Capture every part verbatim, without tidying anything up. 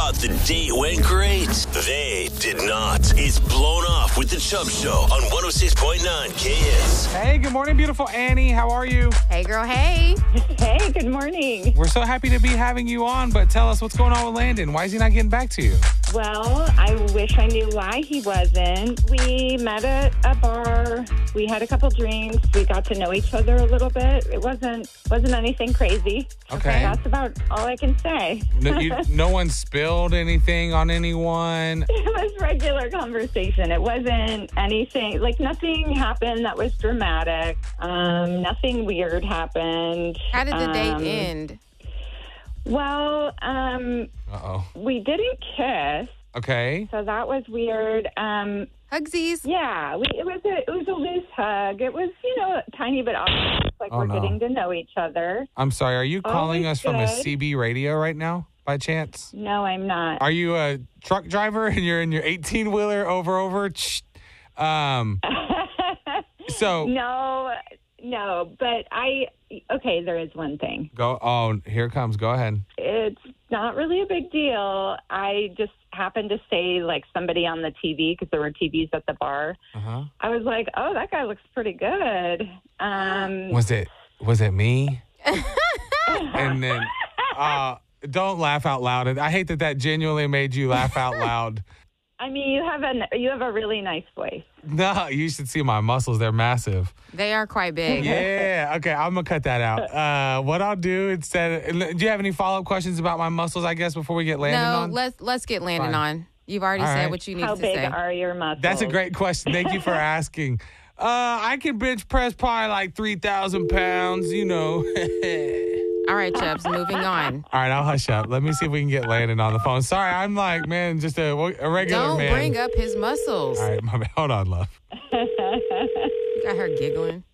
thought the date went great. They did not. It's Blown Off with the Chubb Show on one oh six point nine K S. Hey, good morning, beautiful Annie. How are you? Hey, girl, hey. Hey, good morning. We're so happy to be having you on, but tell us what's going on with Landon. Why is he not getting back to you? Well, I wish I knew why he wasn't. We met at a bar. We had a couple drinks. We got to know each other a little bit. It wasn't wasn't anything crazy. Okay. That's about all I can say. No, you, no one spilled anything on anyone? It was regular conversation. It wasn't anything, like nothing happened that was dramatic. Um, nothing weird happened. How did the date Um, end? Well, um, Uh-oh. we didn't kiss, Okay. so that was weird. Um, Hugsies. Yeah, we, it was a it was a loose hug. It was, you know, a tiny bit awkward, like Oh, we're no. getting to know each other. I'm sorry. Are you calling Always us from a good. C B radio right now, by chance? No, I'm not. Are you a truck driver and you're in your eighteen-wheeler over, over? Shh. Um, so, No, no, but I okay. There is one thing. go. Oh, here it comes. Go ahead. It's not really a big deal. I just happened to say like somebody on the T V because there were T Vs at the bar. Uh-huh. I was like, oh, that guy looks pretty good. Um, Was it, was it me? And then, uh, don't laugh out loud. I hate that that genuinely made you laugh out loud. I mean, you have a you have a really nice voice. No, you should see my muscles. They're massive. They are quite big. Yeah. Okay, I'm going to cut that out. Uh, what I'll do instead, do you have any follow-up questions about my muscles, I guess, before we get Landon No, on? let's let's get Landon Fine. on. You've already All said right. what you need How to big say. are your muscles? That's a great question. Thank you for asking. Uh, I can bench press probably like three thousand pounds, you know. All right, Chubbs, moving on. All right, I'll hush up. Let me see if we can get Landon on the phone. Sorry, I'm like, man, just a, a regular Don't man. bring up his muscles. All right, my bad. Hold on, love. You got her giggling.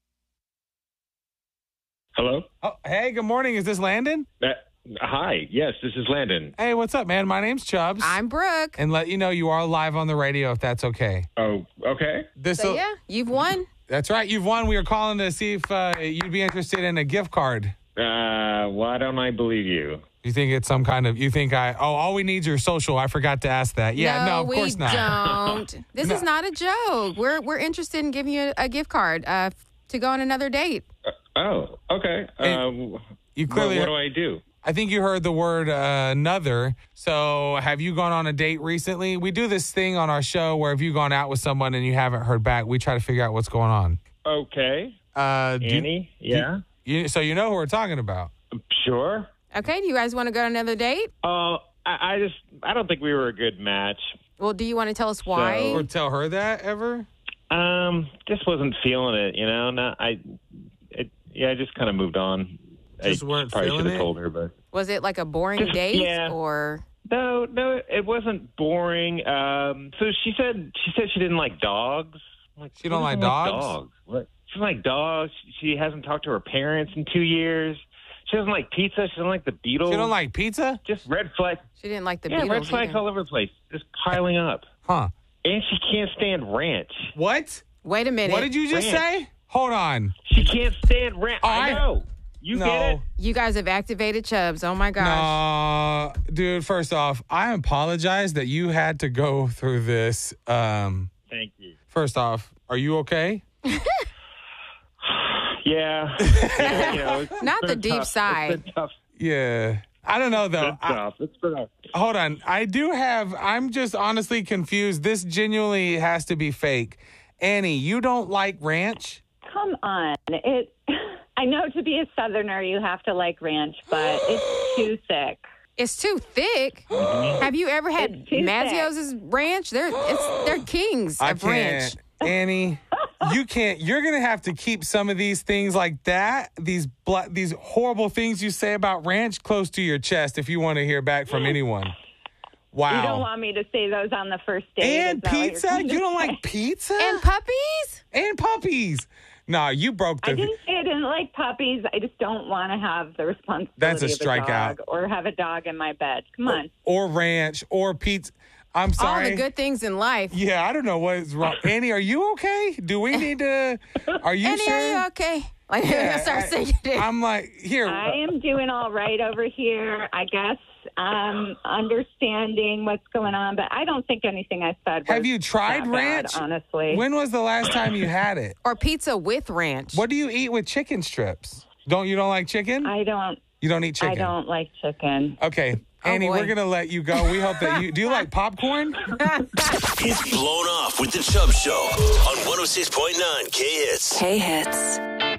Hello? Oh, hey, good morning. Is this Landon? Uh, hi. Yes, this is Landon. Hey, what's up, man? My name's Chubbs. I'm Brooke. And let you know you are live on the radio if that's okay. Oh, okay. This So, yeah, you've won. That's right. You've won. We were calling to see if uh, you'd be interested in a gift card. Uh, why don't I believe you? You think it's some kind of, you think I, oh, all we need is your social. I forgot to ask that. Yeah, no, of we course not. don't. This No. is not a joke. We're we're interested in giving you a, a gift card uh, to go on another date. Uh, oh, okay. Hey, Uh, You what, clearly, what do I do? I think you heard the word uh, another. So have you gone on a date recently? We do this thing on our show where if you've gone out with someone and you haven't heard back, we try to figure out what's going on. Okay. Uh, do you- Annie? Yeah? you, so you know who we're talking about. Sure. Okay, do you guys want to go on another date? Uh, I, I just, I don't think we were a good match. Well, do you want to tell us why? Or tell her that ever? Um, just wasn't feeling it, you know? Not, I, it, yeah, I just kind of moved on. Just I weren't probably feeling should have it? told her, but. Was it like a boring Just- date yeah. or? No, no, it wasn't boring. Um, so she said she said she didn't like dogs. I'm like, She don't who like doesn't dogs? dogs? What? She doesn't like dogs. She hasn't talked to her parents in two years. She doesn't like pizza. She doesn't like the Beatles. You don't like pizza? Just red flags. She didn't like the Yeah, Beatles red flags either. all over the place, just piling up. Huh. And she can't stand ranch. What? Wait a minute. What did you just Ranch. say? Hold on. She can't stand ranch. Oh, I I- know. You no. get it? You guys have activated Chubbs. Oh my gosh. No, dude, first off, I apologize that you had to go through this. Um, Thank you. first off, are you okay? Yeah. yeah you know, it's Not been the deep tough. sigh. It's been tough. Yeah. I don't know, though. It's I- tough. It's been tough. hold on. I do have, I'm just honestly confused. This genuinely has to be fake. Annie, you don't like ranch? Come on. It. I know to be a Southerner, you have to like ranch, but it's too thick. It's too thick. Have you ever had It's too Mazio's ranch? They're it's they're kings I of ranch. can't. Annie, you can't. You're going to have to keep some of these things like that, these bla- these horrible things you say about ranch close to your chest if you want to hear back from anyone. Wow. You don't want me to say those on the first date. and is that what you're pizza? trying to You don't say? like pizza? And puppies? And puppies. Nah, you broke the. I didn't say I didn't like puppies. I just don't want to have the responsibility That's a of strikeout. dog or have a dog in my bed. Come on. Or ranch or pizza. I'm sorry. All the good things in life. Yeah, I don't know what is wrong. Annie, are you okay? Do we need to? Are you Annie, sure? are you okay? Like, Yeah, start I- singing it. I'm like, here. I am doing all right over here. I guess um, understanding what's going on. But I don't think anything I said was Have you tried that ranch? bad, honestly. When was the last time you had it? Or pizza with ranch. What do you eat with chicken strips? Don't you don't like chicken? I don't. You don't eat chicken? I don't like chicken. Okay. Oh, Annie, boy. we're going to let you go. We hope that you... Do you like popcorn? It's Blown Off with the Chubb Show on one oh six point nine K Hits. K Hits.